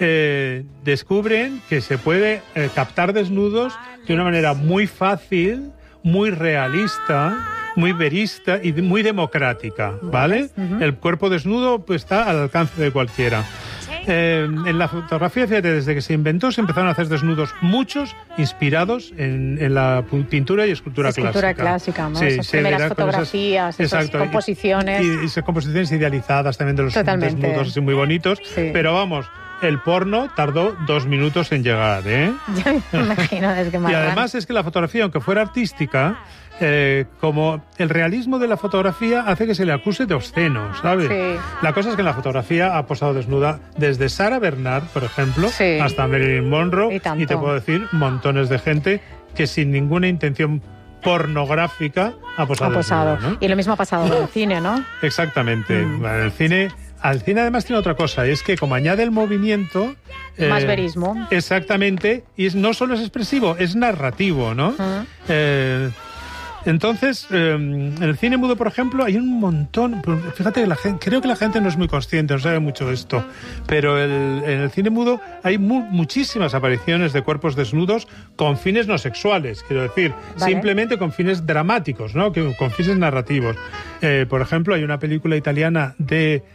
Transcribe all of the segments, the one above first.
descubren que se puede captar desnudos de una manera muy fácil, muy realista, muy verista y muy democrática, ¿vale? El cuerpo desnudo pues está al alcance de cualquiera. En la fotografía, fíjate, desde que se inventó se empezaron a hacer desnudos muchos inspirados en la pintura y escultura clásica, ¿no? Sí, esas primeras fotografías, esas composiciones. Y esas composiciones idealizadas también de los desnudos así muy bonitos. Sí. Pero vamos, el porno tardó 2 minutos en llegar, ¿eh? Ya me imagino, es que Y además es que la fotografía, aunque fuera artística, como el realismo de la fotografía hace que se le acuse de obsceno, ¿sabes? Sí. La cosa es que en la fotografía ha posado desnuda desde Sarah Bernhardt, por ejemplo, hasta Marilyn Monroe, y te puedo decir montones de gente que sin ninguna intención pornográfica ha posado. Desnuda, ¿no? Y lo mismo ha pasado en el cine, ¿no? Exactamente. En el cine... Al cine además tiene otra cosa, y es que como añade el movimiento... más verismo. Exactamente, y no solo es expresivo, es narrativo, ¿no? Entonces, en el cine mudo, por ejemplo, hay un montón... Fíjate, creo que la gente no es muy consciente, no sabe mucho de esto, pero en el cine mudo hay muchísimas apariciones de cuerpos desnudos con fines no sexuales, quiero decir, simplemente con fines dramáticos, ¿no? Con fines narrativos. Por ejemplo, hay una película italiana de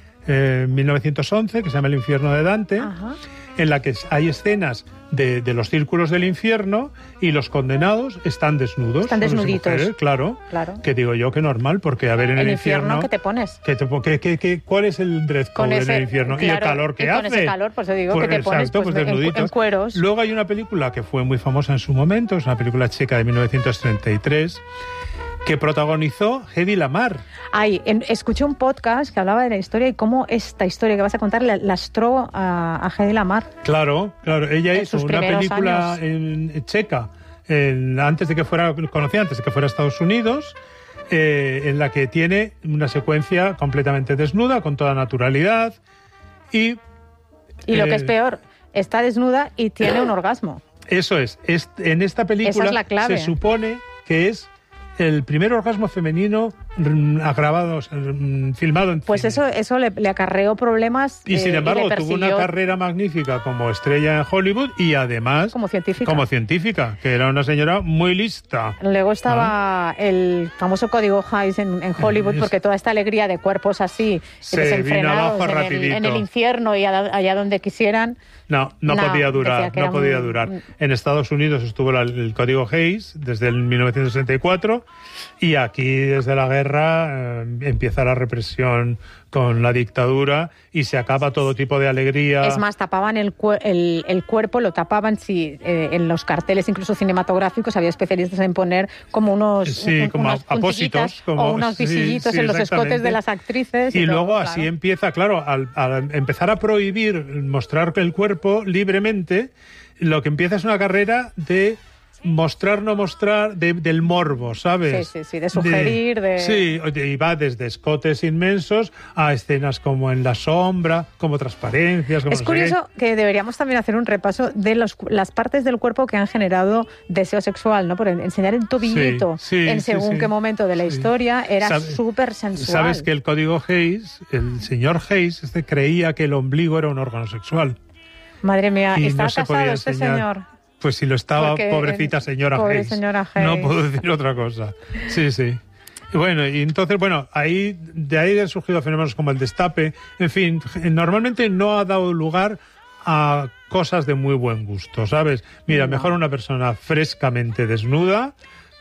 1911 que se llama El infierno de Dante, en la que hay escenas de los círculos del infierno y los condenados están desnudos. Están desnuditos. Mujeres, claro. Que digo yo que normal, porque a ver, en el infierno... ¿Qué te pones? ¿Cuál es el dress code en el infierno? Claro, y el calor que hace. Con ese calor, pues te digo, que te pones desnuditos. En cueros. Luego hay una película que fue muy famosa en su momento, es una película checa de 1933, que protagonizó Hedy Lamarr. Escuché un podcast que hablaba de la historia y cómo esta historia que vas a contar lastró a Hedy Lamarr. Claro. Ella hizo una película checa antes de que fuera conocida, antes de que fuera a Estados Unidos, en la que tiene una secuencia completamente desnuda, con toda naturalidad. Y lo que es peor, está desnuda y tiene un orgasmo. Eso es. En esta película esa es la clave. Se supone que es el primer orgasmo femenino agravado, filmado en pues cine. Eso le acarreó problemas. Y sin embargo tuvo una carrera magnífica como estrella en Hollywood y además como científica, que era una señora muy lista. Luego estaba el famoso código Hays en Hollywood, porque toda esta alegría de cuerpos así desenfrenados en el infierno y allá donde quisieran. No podía durar. En Estados Unidos estuvo el código Hays desde el 1964 y aquí desde la guerra empieza la represión con la dictadura y se acaba todo tipo de alegría. Es más, tapaban el cuerpo, lo tapaban en los carteles, incluso cinematográficos, había especialistas en poner como unos apósitos, o unos visillitos en los escotes de las actrices. Y luego así empieza, claro, al empezar a prohibir mostrar el cuerpo libremente, lo que empieza es una carrera de mostrar, no mostrar, del morbo, ¿sabes? Sí, de sugerir, Sí, y va desde escotes inmensos a escenas como en la sombra, como transparencias... Es curioso que deberíamos también hacer un repaso de las partes del cuerpo que han generado deseo sexual, ¿no? Por enseñar el tobillito en según qué momento de la historia era súper sensual. Sabes que el código Hays, el señor Hays, creía que el ombligo era un órgano sexual. Madre mía, y ¿está no casado este señor? Pues si lo estaba, pobrecita señora Hays. Señora Hays. No puedo decir otra cosa. Sí. Y bueno, y entonces, de ahí han surgido fenómenos como el destape. En fin, normalmente no ha dado lugar a cosas de muy buen gusto, ¿sabes? Mira, mejor una persona frescamente desnuda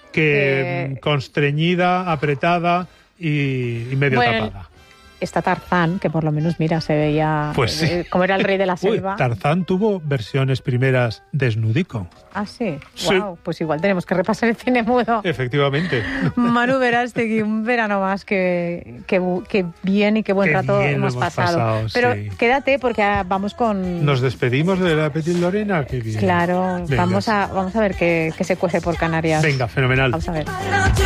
que constreñida, apretada y medio tapada. Está Tarzán, que por lo menos, mira, se veía como era el rey de la selva. Tarzán tuvo versiones primeras desnudico. Ah, sí. Wow, pues igual tenemos que repasar el cine mudo. Efectivamente. Manu Verástegui, un verano más que bien y qué buen rato hemos pasado. Pero quédate porque vamos con... Nos despedimos de la Petit Lorena. Qué bien. Claro, vamos a ver qué se cuece por Canarias. Venga, fenomenal. Vamos a ver.